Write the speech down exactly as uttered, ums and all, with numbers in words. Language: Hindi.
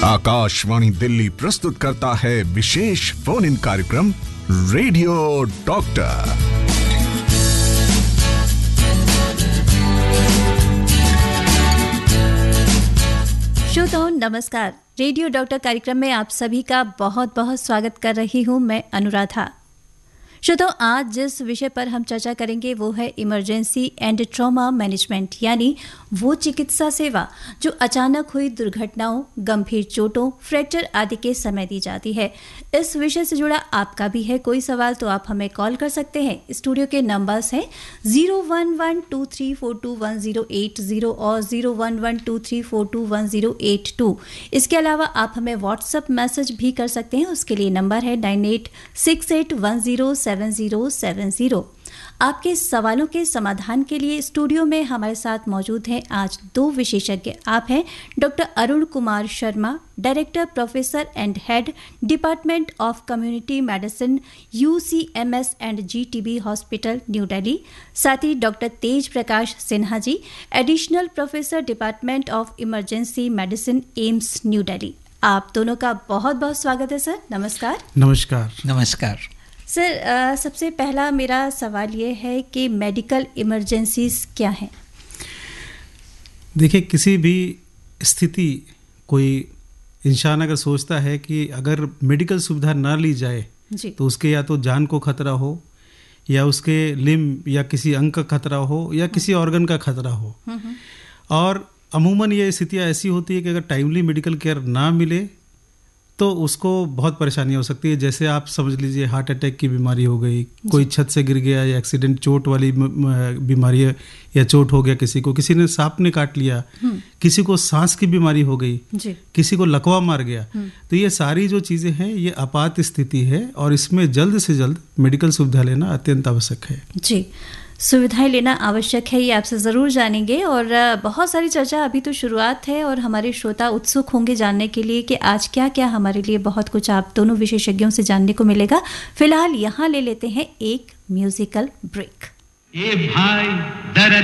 आकाशवाणी दिल्ली प्रस्तुत करता है विशेष फोन इन कार्यक्रम रेडियो डॉक्टर। श्रोताओं नमस्कार, रेडियो डॉक्टर कार्यक्रम में आप सभी का बहुत बहुत स्वागत कर रही हूं मैं अनुराधा। श्रोताओं, आज जिस विषय पर हम चर्चा करेंगे वो है इमरजेंसी एंड ट्रॉमा मैनेजमेंट, यानी वो चिकित्सा सेवा जो अचानक हुई दुर्घटनाओं, गंभीर चोटों, फ्रैक्चर आदि के समय दी जाती है। इस विषय से जुड़ा आपका भी है कोई सवाल तो आप हमें कॉल कर सकते हैं। स्टूडियो के नंबर्स हैं zero one one two three four to one zero eight zero और zero one one two three four to one zero eight to. इसके अलावा आप हमें व्हाट्सएप मैसेज भी कर सकते हैं। उसके लिए नंबर है nine eight six eight one zero seven zero seven zero. आपके सवालों के समाधान के लिए स्टूडियो में हमारे साथ मौजूद हैं आज दो विशेषज्ञ। आप हैं doctor Arun Kumar Sharma, director professor and head department of community medicine, UCMS and GTB hospital, new Delhi. साथ ही doctor Tej Prakash Sinha ji, additional professor department of emergency medicine, AIIMS, new Delhi. आप दोनों का बहुत बहुत स्वागत है सर। नमस्कार। नमस्कार। नमस्कार सर, आ, सबसे पहला मेरा सवाल ये है कि मेडिकल इमरजेंसीज क्या हैं? देखिए, किसी भी स्थिति कोई इंसान अगर सोचता है कि अगर मेडिकल सुविधा ना ली जाए जी, तो उसके या तो जान को खतरा हो, या उसके लिम्ब या किसी अंग का खतरा हो, या किसी ऑर्गन का खतरा हो। और अमूमन ये स्थितियाँ ऐसी होती है कि अगर टाइमली मेडिकल केयर ना मिले तो उसको बहुत परेशानी हो सकती है। जैसे आप समझ लीजिए हार्ट अटैक की बीमारी हो गई, कोई छत से गिर गया, या एक्सीडेंट, चोट वाली बीमारी है, या चोट हो गया किसी को, किसी ने सांप ने काट लिया, किसी को सांस की बीमारी हो गई, किसी को लकवा मार गया। तो ये सारी जो चीज़ें हैं ये आपात स्थिति है और इसमें जल्द से जल्द मेडिकल सुविधा लेना अत्यंत आवश्यक है। जी, सुविधाएं लेना आवश्यक है, ये आपसे ज़रूर जानेंगे। और बहुत सारी चर्चा, अभी तो शुरुआत है और हमारे श्रोता उत्सुक होंगे जानने के लिए कि आज क्या क्या हमारे लिए बहुत कुछ आप दोनों विशेषज्ञों से जानने को मिलेगा। फिलहाल यहाँ ले लेते हैं एक म्यूजिकल ब्रेक। ए भाई दर्द